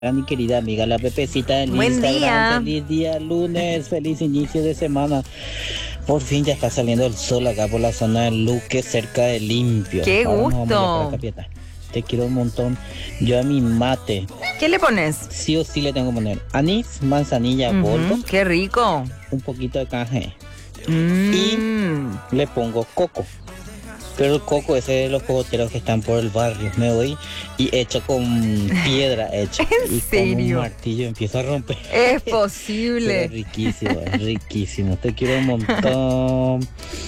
Mi querida amiga, la Pepecita del Buen Instagram. día. Feliz día lunes, feliz inicio de semana. Por fin ya está saliendo el sol acá por la zona de Luque, cerca de Limpio. ¡Qué Ahora nos vamos ya para gusto! Capiatá. Te quiero un montón. Yo a mi mate, ¿Qué le pones? sí o sí le tengo que poner anís, manzanilla, boldo, ¡Qué rico! un poquito de canje. Mm. Le pongo coco. Pero el coco ese de los cocoteros que están por el barrio. Me voy y echo con piedra hecha. ¿En y serio? con un martillo empiezo a romper. Es Pero posible. es riquísimo, es riquísimo. Te quiero un montón.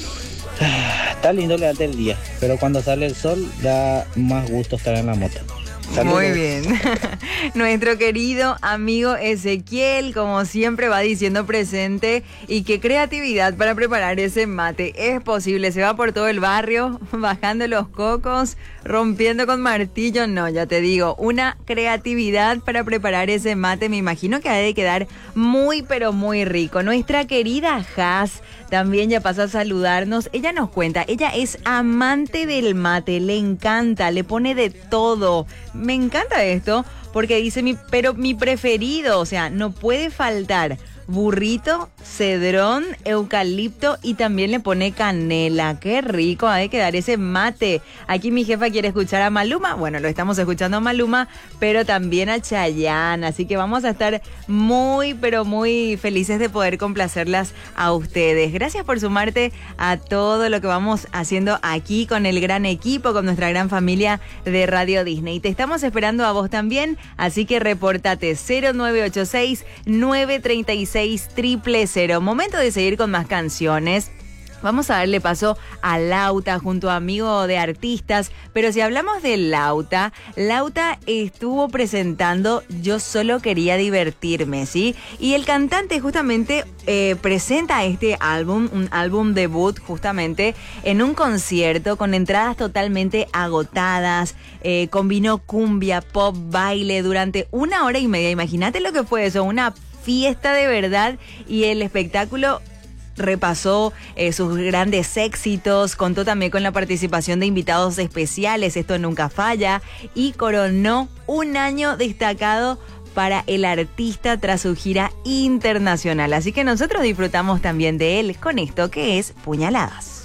Está lindo levantarte el día, pero cuando sale el sol da más gusto estar en la moto. Saludos. Muy bien. Nuestro querido amigo Ezequiel, como siempre, va diciendo presente. Y qué creatividad para preparar ese mate. Es posible, se va por todo el barrio, bajando los cocos, rompiendo con martillo. No, ya te digo, una creatividad para preparar ese mate. Me imagino que ha de quedar muy, pero muy rico. Nuestra querida Has también ya pasa a saludarnos. Ella nos cuenta, ella es amante del mate, le encanta, le pone de todo. Me encanta esto porque dice, pero mi preferido, o sea, no puede faltar burrito, cedrón, eucalipto y también le pone canela. Qué rico ha de quedar ese mate. Aquí mi jefa quiere escuchar a Maluma. Bueno, lo estamos escuchando a Maluma, pero también a Chayanne. Así que vamos a estar muy, pero muy felices de poder complacerlas a ustedes. Gracias por sumarte a todo lo que vamos haciendo aquí con el gran equipo, con nuestra gran familia de Radio Disney. Te estamos esperando a vos también, así que repórtate 0986 936 000. Momento de seguir con más canciones. Vamos a darle paso a Lauta junto a Amigo de Artistas, pero si hablamos de Lauta, Lauta estuvo presentando Yo Solo Quería Divertirme, ¿sí? Y el cantante justamente presenta este álbum, un álbum debut justamente en un concierto con entradas totalmente agotadas, combinó cumbia, pop, baile durante 1 hora y media. Imagínate lo que fue eso, una fiesta de verdad, y el espectáculo repasó sus grandes éxitos, contó también con la participación de invitados especiales, esto nunca falla, y coronó un año destacado para el artista tras su gira internacional. Así que nosotros disfrutamos también de él con esto que es Puñaladas.